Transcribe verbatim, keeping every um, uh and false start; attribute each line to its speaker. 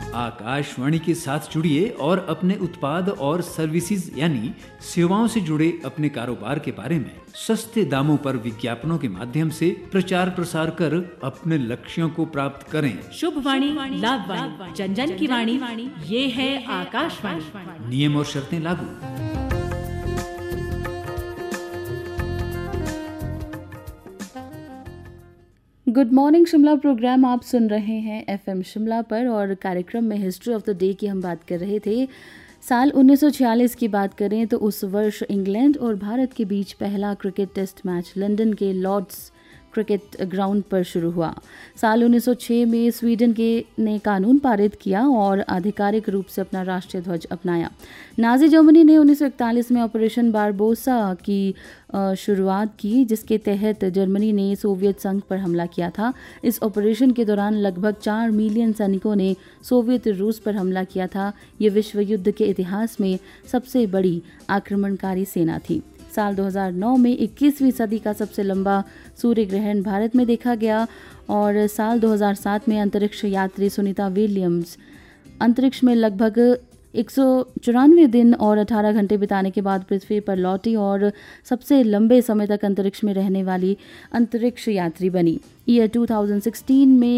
Speaker 1: आकाशवाणी के साथ जुड़िए और अपने उत्पाद और सर्विसेज यानी सेवाओं से जुड़े अपने कारोबार के बारे में सस्ते दामों पर विज्ञापनों के माध्यम से प्रचार प्रसार कर अपने लक्ष्यों को प्राप्त करें।
Speaker 2: शुभ वाणी, लाभ वाणी, जन जन की वाणी, ये है आकाशवाणी।
Speaker 1: नियम और शर्तें लागू।
Speaker 3: गुड मॉर्निंग शिमला प्रोग्राम आप सुन रहे हैं एफएम शिमला पर और कार्यक्रम में हिस्ट्री ऑफ द डे की हम बात कर रहे थे। साल उन्नीस सौ छियालीस की बात करें तो उस वर्ष इंग्लैंड और भारत के बीच पहला क्रिकेट टेस्ट मैच लंदन के लॉर्ड्स क्रिकेट ग्राउंड पर शुरू हुआ। साल उन्नीस सौ छह में स्वीडन के ने कानून पारित किया और आधिकारिक रूप से अपना राष्ट्रीय ध्वज अपनाया। नाजी जर्मनी ने उन्नीस सौ इकतालीस में ऑपरेशन बारबोसा की शुरुआत की, जिसके तहत जर्मनी ने सोवियत संघ पर हमला किया था। इस ऑपरेशन के दौरान लगभग चार मिलियन सैनिकों ने सोवियत रूस पर हमला किया था। ये विश्व युद्ध के इतिहास में सबसे बड़ी आक्रमणकारी सेना थी। साल दो हज़ार नौ में इक्कीसवीं सदी का सबसे लंबा सूर्य ग्रहण भारत में देखा गया और साल दो हज़ार सात में अंतरिक्ष यात्री सुनीता विलियम्स अंतरिक्ष में लगभग एक सौ चौरानवे दिन और अठारह घंटे बिताने के बाद पृथ्वी पर लौटी और सबसे लंबे समय तक अंतरिक्ष में रहने वाली अंतरिक्ष यात्री बनी। ईयर दो हज़ार सोलह में